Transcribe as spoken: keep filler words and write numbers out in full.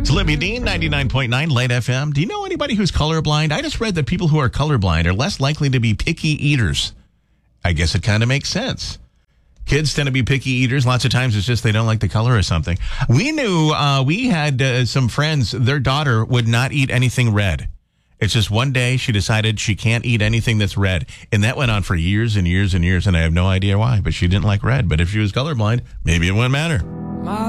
Libby Dean, ninety-nine point nine Late F M. Do you know anybody who's colorblind? I just read that people who are colorblind are less likely to be picky eaters. I guess it kind of makes sense. Kids tend to be picky eaters. Lots of times it's just they don't like the color or something. We knew, uh, we had uh, some friends, their daughter would not eat anything red. It's just one day she decided she can't eat anything that's red. And that went on for years and years and years, and I have no idea why. But she didn't like red. But if she was colorblind, maybe it wouldn't matter. My